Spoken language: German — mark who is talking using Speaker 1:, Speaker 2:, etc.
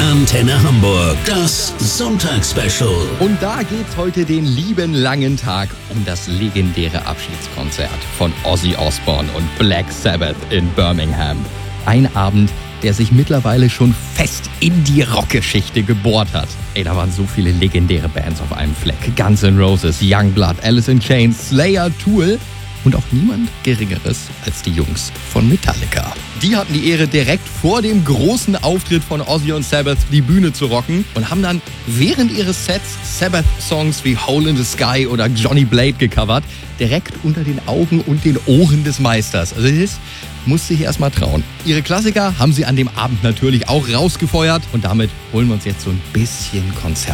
Speaker 1: Antenne Hamburg, das Sonntagsspecial.
Speaker 2: Und da geht's heute den lieben langen Tag um das legendäre Abschiedskonzert von Ozzy Osbourne und Black Sabbath in Birmingham. Ein Abend, der sich mittlerweile schon fest in die Rockgeschichte gebohrt hat. Da waren so viele legendäre Bands auf einem Fleck. Guns N' Roses, Youngblood, Alice in Chains, Slayer, Tool und auch niemand Geringeres als die Jungs von Metallica. Die hatten die Ehre, direkt vor dem großen Auftritt von Ozzy und Sabbath die Bühne zu rocken und haben dann während ihres Sets Sabbath-Songs wie Hole in the Sky oder Johnny Blade gecovert, direkt unter den Augen und den Ohren des Meisters. Also das musste ich erst mal trauen. Ihre Klassiker haben sie an dem Abend natürlich auch rausgefeuert und damit holen wir uns jetzt so ein bisschen Konzert